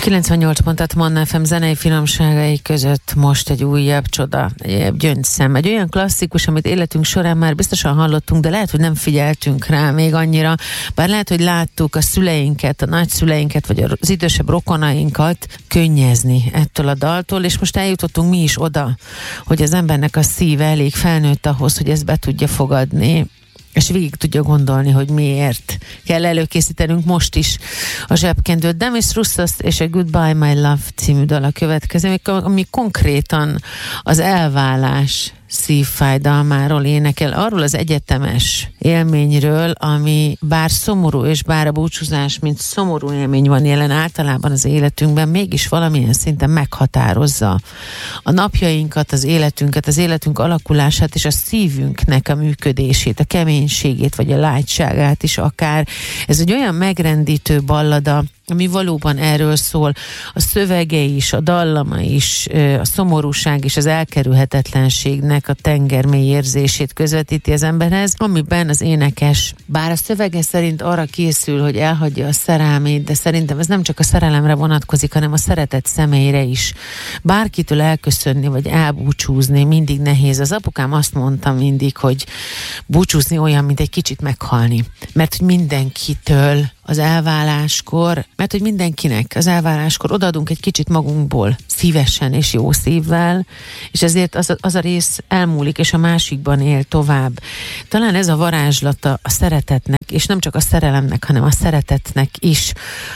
A 98.6 Manna FM zenei finomságai között most egy újabb csoda, egy gyöngyszem. Egy olyan klasszikus, amit életünk során már biztosan hallottunk, de lehet, hogy nem figyeltünk rá még annyira. Bár lehet, hogy láttuk a szüleinket, a nagyszüleinket, vagy az idősebb rokonainkat könnyezni ettől a daltól, és most eljutottunk mi is oda, hogy az embernek a szíve elég felnőtt ahhoz, hogy ezt be tudja fogadni, és végig tudja gondolni, hogy miért kell előkészítenünk most is a zsebkendőt. Demis Roussos és a Goodbye My Love című dal a következő, ami konkrétan az elválás szívfájdalmáról énekel, arról az egyetemes élményről, ami bár szomorú, és bár a búcsúzás, mint szomorú élmény van jelen általában az életünkben, mégis valamilyen szinten meghatározza a napjainkat, az életünket, az életünk alakulását, és a szívünknek a működését, a keménységét, vagy a lágyságát is akár. Ez egy olyan megrendítő ballada, ami valóban erről szól. A szövege is, a dallama is, a szomorúság és az elkerülhetetlenségnek a tengermély érzését közvetíti az emberhez, amiben az énekes, bár a szövege szerint arra készül, hogy elhagyja a szerelmét, de szerintem ez nem csak a szerelemre vonatkozik, hanem a szeretett személyre is. Bárkitől elköszönni, vagy elbúcsúzni mindig nehéz. Az apukám azt mondta mindig, hogy búcsúzni olyan, mint egy kicsit meghalni. Mert mindenkitől az elváláskor, mert hogy mindenkinek az elváláskor odaadunk egy kicsit magunkból, szívesen és jó szívvel, és ezért az a rész elmúlik, és a másikban él tovább. Talán ez a varázslata a szeretetnek, és nem csak a szerelemnek, hanem a szeretetnek is.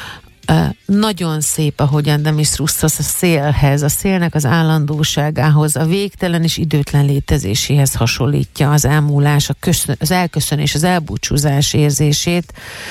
Nagyon szép, ahogyan Demis Roussos a szélhez, a szélnek az állandóságához, a végtelen és időtlen létezéséhez hasonlítja az elmúlás, az elköszönés, az elbúcsúzás érzését,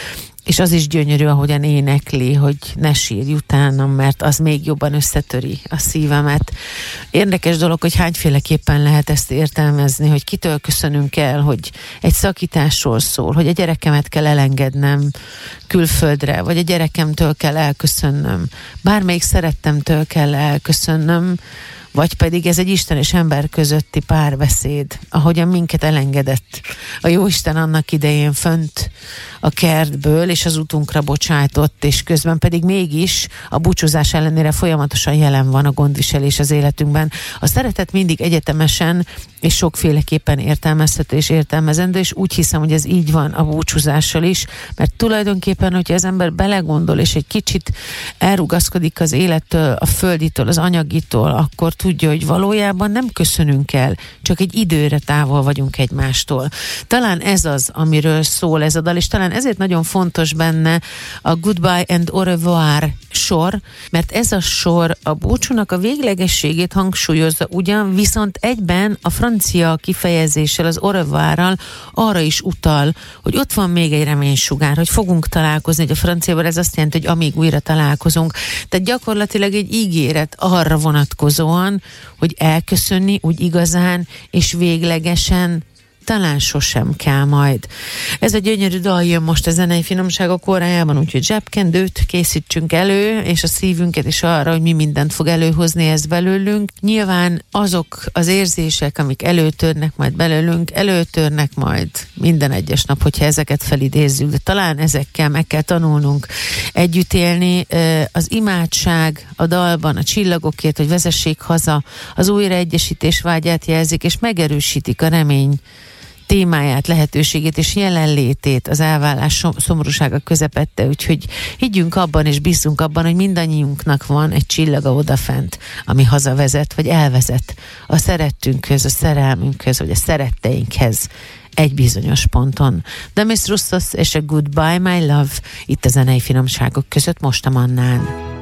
és az is gyönyörű, ahogyan énekli, hogy ne sírj utánam, mert az még jobban összetöri a szívemet. Érdekes dolog, hogy hányféleképpen lehet ezt értelmezni, hogy kitől köszönünk el, hogy egy szakításról szól, hogy a gyerekemet kell elengednem külföldre, vagy a gyerekemtől kell elköszönnöm, bármelyik szerettemtől kell elköszönnöm, vagy pedig ez egy Isten és ember közötti párbeszéd, ahogyan minket elengedett a Jóisten annak idején fönt a kertből, és az utunkra bocsájtott, és közben pedig mégis a búcsúzás ellenére folyamatosan jelen van a gondviselés az életünkben. A szeretet mindig egyetemesen és sokféleképpen értelmezhető és értelmezendő, és úgy hiszem, hogy ez így van a búcsúzással is, mert tulajdonképpen, hogyha az ember belegondol, és egy kicsit elrugaszkodik az élettől, a földitől, az anyagitól, akkor tudja, hogy valójában nem köszönünk el, csak egy időre távol vagyunk egymástól. Talán ez az, amiről szól ez a dal, és talán ezért nagyon fontos benne a Goodbye and Au revoir sor, mert ez a sor a búcsúnak a véglegességét hangsúlyozza ugyan, viszont egyben a francia kifejezéssel, az au revoir-ral arra is utal, hogy ott van még egy reménysugár, hogy fogunk találkozni, hogy a franciában ez azt jelenti, hogy amíg újra találkozunk. Tehát gyakorlatilag egy ígéret arra vonatkozóan, hogy elköszönni úgy igazán és véglegesen talán sosem kell majd. Ez a gyönyörű dal jön most a zenei finomságok órájában, úgyhogy zsebkendőt készítsünk elő, és a szívünket is arra, hogy mi mindent fog előhozni ez belőlünk. Nyilván azok az érzések, amik előtörnek majd belőlünk, előtörnek majd minden egyes nap, hogyha ezeket felidézzük, de talán ezekkel meg kell tanulnunk együtt élni. Az imádság a dalban, a csillagokért, hogy vezessék haza, az újraegyesítés vágyát jelzik, és megerősítik a remény témáját, lehetőségét és jelenlétét az elválás szomorúsága közepette, úgyhogy higgyünk abban és bízzunk abban, hogy mindannyiunknak van egy csillaga odafent, ami hazavezet, vagy elvezet a szerettünkhöz, a szerelmünkhöz, vagy a szeretteinkhez egy bizonyos ponton. Demis Roussos és a Goodbye My Love itt a zenei finomságok között most a Mannán.